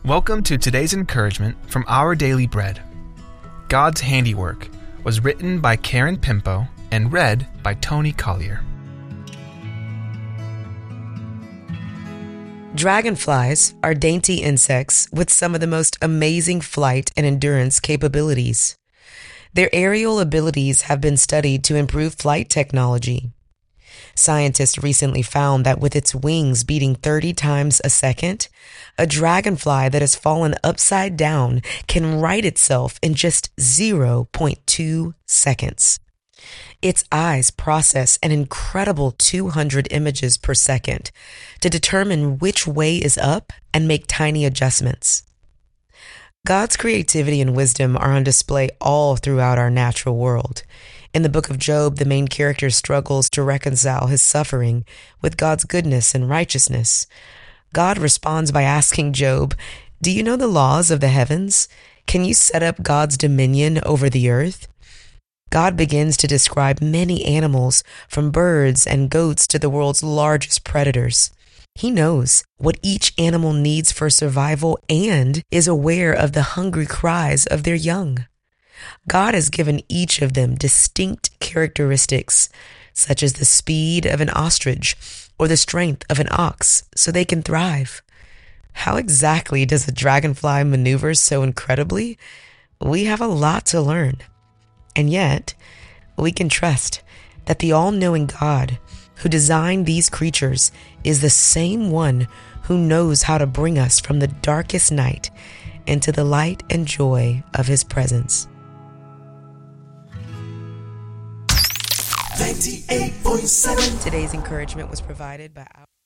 Welcome to today's encouragement from Our Daily Bread. God's Handiwork was written by Karen Pimpo and read by Tony Collier. Dragonflies are dainty insects with some of the most amazing flight and endurance capabilities. Their aerial abilities have been studied to improve flight technology. Scientists recently found that with its wings beating 30 times a second, a dragonfly that has fallen upside down can right itself in just 0.2 seconds. Its eyes process an incredible 200 images per second to determine which way is up and make tiny adjustments. God's creativity and wisdom are on display all throughout our natural world. In the book of Job, the main character struggles to reconcile his suffering with God's goodness and righteousness. God responds by asking Job, "Do you know the laws of the heavens? Can you set up God's dominion over the earth?" God begins to describe many animals, from birds and goats to the world's largest predators. He knows what each animal needs for survival and is aware of the hungry cries of their young. God has given each of them distinct characteristics, such as the speed of an ostrich or the strength of an ox, so they can thrive. How exactly does a dragonfly maneuver so incredibly? We have a lot to learn. And yet, we can trust that the all-knowing God who designed these creatures is the same one who knows how to bring us from the darkest night into the light and joy of His presence. 98.7. Today's encouragement was provided by our